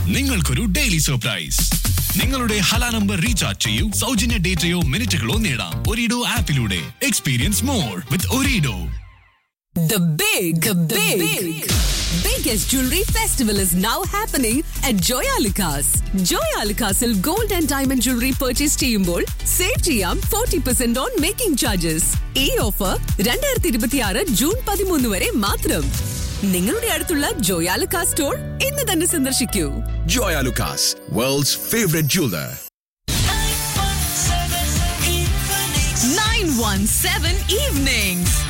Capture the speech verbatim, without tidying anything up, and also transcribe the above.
നിങ്ങൾക്കൊരു daily surprise. നിങ്ങളുടെ Hala number recharge ചെയ്യൂ, സൗജന്യ ഡേറ്റയോ മിനിറ്റുകളോ നേടാം ഒരിഡോ ആപ്പിലൂടെ. Experience more with ഒരിഡോ. The big, the big, big, biggest jewelry festival is now happening at Joyalukas. Joyalukasil gold and diamond jewelry purchase ചെയ്യുമ്പോൾ save ചെയ്യാം forty percent on making charges. ഈ offer രണ്ടായിരത്തി ഇരുപത്തിയാറ് June പതിമൂന്ന് വരെ മാത്രം. നിങ്ങളുടെ അടുത്തുള്ള ജോയാലുക്കാസ് സ്റ്റോർ ഇന്ന് തന്നെ സന്ദർശിക്കൂ. Joyalukas, world's favorite jeweler. nine one seven evenings.